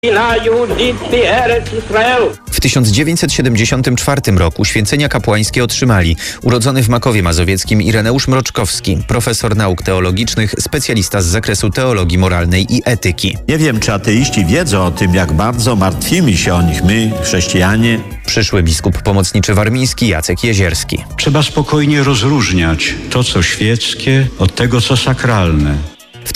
W 1974 roku święcenia kapłańskie otrzymali urodzony w Makowie Mazowieckim Ireneusz Mroczkowski, profesor nauk teologicznych, specjalista z zakresu teologii moralnej i etyki. Nie wiem, czy ateiści wiedzą o tym, jak bardzo martwimy się o nich my, chrześcijanie. Przyszły biskup pomocniczy warmiński Jacek Jezierski. Trzeba spokojnie rozróżniać to, co świeckie, od tego, co sakralne. W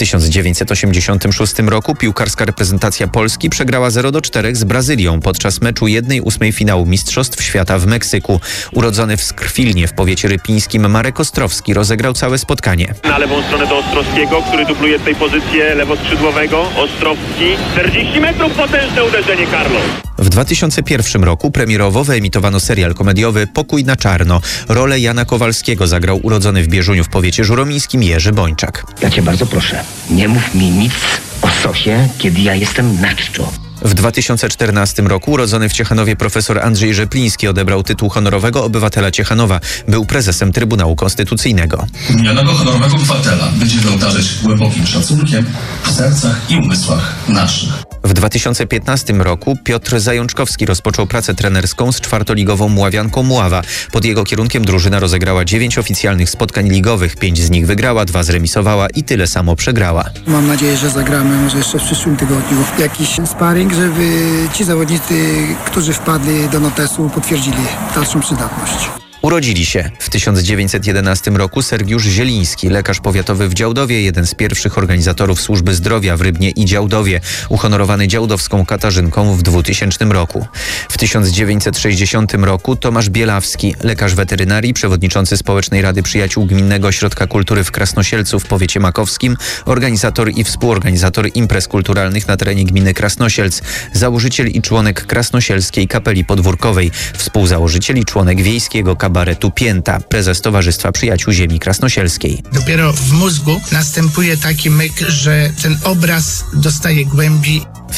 1986 roku piłkarska reprezentacja Polski przegrała 0-4 z Brazylią podczas meczu 1/8 finału Mistrzostw Świata w Meksyku. Urodzony w Skrwilnie w powiecie rypińskim Marek Ostrowski rozegrał całe spotkanie. Na lewą stronę do Ostrowskiego, który dubluje tutaj pozycję lewoskrzydłowego. Ostrowski, 40 metrów, potężne uderzenie, Carlos. W 2001 roku premierowo wyemitowano serial komediowy Pokój na czarno. Rolę Jana Kowalskiego zagrał urodzony w Bieżuniu w powiecie żuromińskim Jerzy Bończak. Ja cię bardzo proszę, nie mów mi nic o sosie, kiedy ja jestem na czczo. W 2014 roku urodzony w Ciechanowie profesor Andrzej Rzepliński odebrał tytuł honorowego obywatela Ciechanowa. Był prezesem Trybunału Konstytucyjnego. Minionego honorowego obywatela będziemy obdarzać głębokim szacunkiem w sercach i umysłach naszych. W 2015 roku Piotr Zajączkowski rozpoczął pracę trenerską z czwartoligową Mławianką Mława. Pod jego kierunkiem drużyna rozegrała 9 oficjalnych spotkań ligowych. 5 z nich wygrała, 2 zremisowała i tyle samo przegrała. Mam nadzieję, że zagramy może jeszcze w przyszłym tygodniu jakiś sparring, żeby ci zawodnicy, którzy wpadli do notesu, potwierdzili dalszą przydatność. Urodzili się w 1911 roku Sergiusz Zieliński, lekarz powiatowy w Działdowie, jeden z pierwszych organizatorów służby zdrowia w Rybnie i Działdowie, uhonorowany działdowską Katarzynką w 2000 roku. W 1960 roku Tomasz Bielawski, lekarz weterynarii, przewodniczący Społecznej Rady Przyjaciół Gminnego Ośrodka Kultury w Krasnosielcu w powiecie makowskim, organizator i współorganizator imprez kulturalnych na terenie gminy Krasnosielc, założyciel i członek Krasnosielskiej Kapeli Podwórkowej, współzałożyciel i członek wiejskiego kabaretu Pięta, prezes Towarzystwa Przyjaciół Ziemi Krasnosielskiej. Dopiero w mózgu następuje taki myk, że ten obraz dostaje głębi. W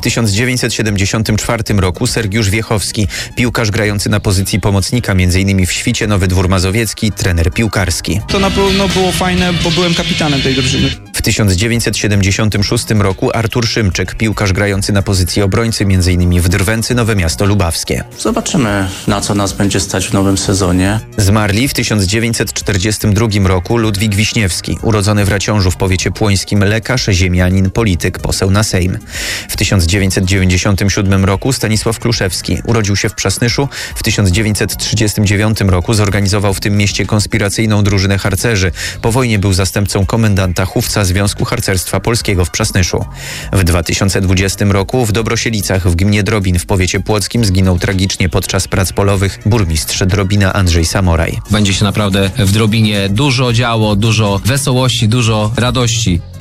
1974 roku Sergiusz Wiechowski, piłkarz grający na pozycji pomocnika, m.in. w Świcie, Nowy Dwór Mazowiecki, trener piłkarski. To na pewno było fajne, bo byłem kapitanem tej drużyny. W 1976 roku Artur Szymczyk, piłkarz grający na pozycji obrońcy, m.in. w Drwęcy, Nowe Miasto Lubawskie. Zobaczymy, na co nas będzie stać w nowym sezonie. Zmarli w 1942 roku Ludwik Wiśniewski, urodzony w Raciążu w powiecie płońskim, lekarz, ziemianin, polityk, poseł na Sejm. W 1997 roku Stanisław Kluszewski, urodził się w Przasnyszu. W 1939 roku zorganizował w tym mieście konspiracyjną drużynę harcerzy. Po wojnie był zastępcą komendanta Chówca Związku Harcerstwa Polskiego w Przasnyszu. W 2020 roku w Dobrosielicach w gminie Drobin w powiecie płockim zginął tragicznie podczas prac polowych burmistrz Drobina Andrzej Samoraj. Będzie się naprawdę w Drobinie dużo działo, dużo wesołości, dużo radości.